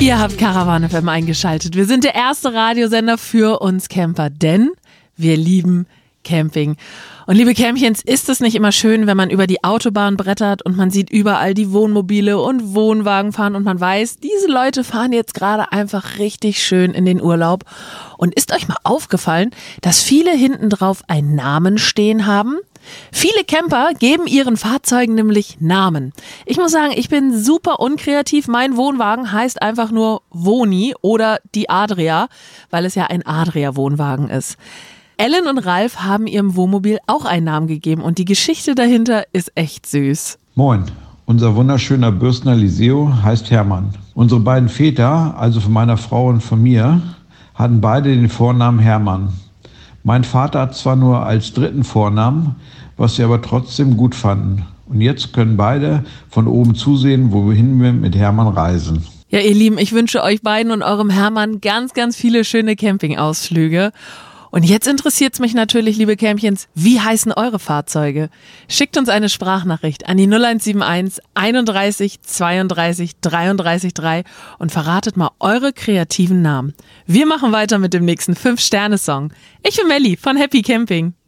Ihr habt Caravan FM eingeschaltet. Wir sind der erste Radiosender für uns Camper, denn wir lieben Camping. Und liebe Campchens, ist es nicht immer schön, wenn man über die Autobahn brettert und man sieht überall die Wohnmobile und Wohnwagen fahren und man weiß, diese Leute fahren jetzt gerade einfach richtig schön in den Urlaub. Und ist euch mal aufgefallen, dass viele hinten drauf einen Namen stehen haben? Viele Camper geben ihren Fahrzeugen nämlich Namen. Ich muss sagen, ich bin super unkreativ. Mein Wohnwagen heißt einfach nur Woni oder die Adria, weil es ja ein Adria-Wohnwagen ist. Ellen und Ralf haben ihrem Wohnmobil auch einen Namen gegeben und die Geschichte dahinter ist echt süß. Moin, unser wunderschöner Bürstner Liseo heißt Hermann. Unsere beiden Väter, also von meiner Frau und von mir, hatten beide den Vornamen Hermann. Mein Vater hat zwar nur als dritten Vornamen, was wir aber trotzdem gut fanden. Und jetzt können beide von oben zusehen, wohin wir mit Hermann reisen. Ja, ihr Lieben, ich wünsche euch beiden und eurem Hermann ganz, ganz viele schöne Campingausflüge. Und jetzt interessiert es mich natürlich, liebe Campchens, wie heißen eure Fahrzeuge? Schickt uns eine Sprachnachricht an die 0171 31 32 33 3 und verratet mal eure kreativen Namen. Wir machen weiter mit dem nächsten 5-Sterne-Song. Ich bin Melli von Happy Camping.